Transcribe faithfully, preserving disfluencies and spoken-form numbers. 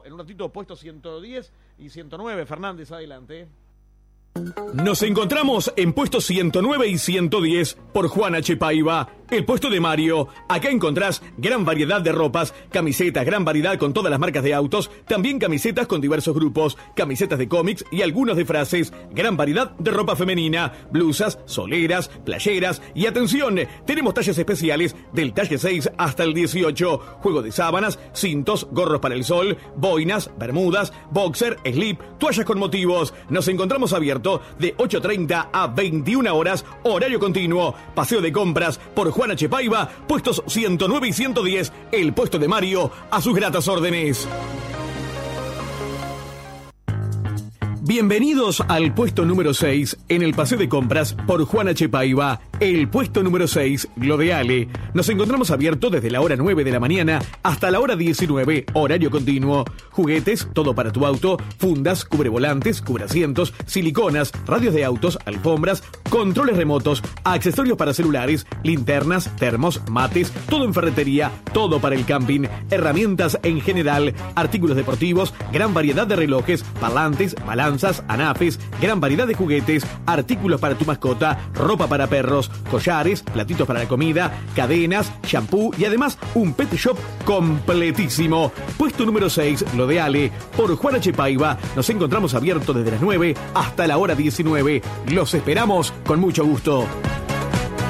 En un ratito puesto ciento diez y ciento nueve. Fernández, adelante. Nos encontramos en puestos ciento nueve y ciento diez por Juan H. Paiva, el puesto de Mario. Acá encontrás gran variedad de ropas, camisetas, gran variedad con todas las marcas de autos, también camisetas con diversos grupos, camisetas de cómics y algunos de frases, gran variedad de ropa femenina, blusas, soleras, playeras y atención, tenemos talles especiales del talle seis hasta el dieciocho, juego de sábanas, cintos, gorros para el sol, boinas, bermudas, boxer, slip, toallas con motivos. Nos encontramos abiertos de ocho treinta a veintiuna horas, horario continuo. Paseo de compras por Juan H. Paiva, puestos ciento nueve y ciento diez, el puesto de Mario, a sus gratas órdenes. Bienvenidos al puesto número seis en el paseo de compras por Juan H. Paiva, el puesto número seis, lo de Ale. Nos encontramos abiertos desde la hora nueve de la mañana hasta la hora diecinueve, horario continuo. Juguetes, todo para tu auto, fundas, cubrevolantes, cubreasientos, siliconas, radios de autos, alfombras, controles remotos, accesorios para celulares, linternas, termos, mates, todo en ferretería, todo para el camping, herramientas en general, artículos deportivos, gran variedad de relojes, parlantes, balanzas, anafes, gran variedad de juguetes, artículos para tu mascota, ropa para perros, collares, platitos para la comida, cadenas, shampoo y además un pet shop completísimo. Puesto número seis, lo de Ale, por Juan H. Paiva. Nos encontramos abiertos desde las nueve hasta la hora diecinueve. Los esperamos con mucho gusto.